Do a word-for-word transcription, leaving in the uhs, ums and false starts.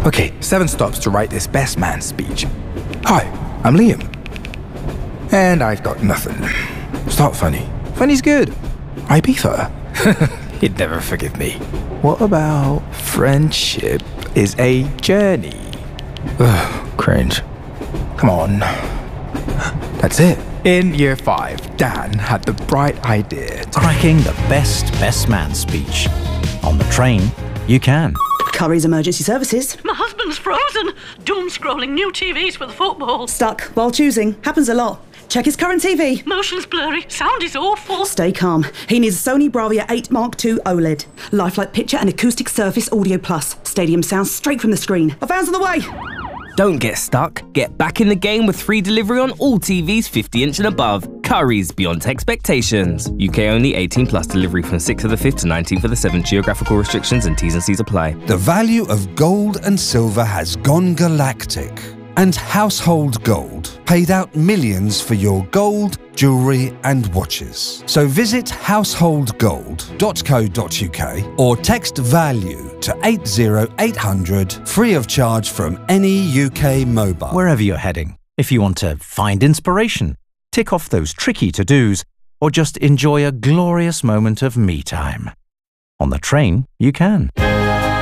Okay, seven stops to write this best man speech. Hi, I'm Liam. And I've got nothing. Start funny. Funny's good. Ibiza. He'd never forgive me. What about friendship is a journey? Ugh, cringe. Come on. That's it. In year five, Dan had the bright idea to cracking the best best man speech. On the train, you can. Curry's Emergency Services. My husband's frozen. Doom scrolling new T Vs for the football. Stuck while choosing. Happens a lot. Check his current T V. Motion's blurry. Sound is awful. Stay calm. He needs a Sony Bravia eight Mark two OLED. Lifelike picture and acoustic surface audio plus. Stadium sound straight from the screen. A van's on the way. Don't get stuck. Get back in the game with free delivery on all T Vs fifty inch and above. Curry's beyond expectations. U K only, eighteen plus, delivery from sixth of the fifth to nineteenth of the seventh. Geographical restrictions and T's and C's apply. The value of gold and silver has gone galactic. And Household Gold paid out millions for your gold, jewellery and watches. So visit household gold dot co dot U K or text VALUE to eight zero eight hundred free of charge from any U K mobile. Wherever you're heading, if you want to find inspiration, tick off those tricky to-dos, or just enjoy a glorious moment of me time. On the train, you can.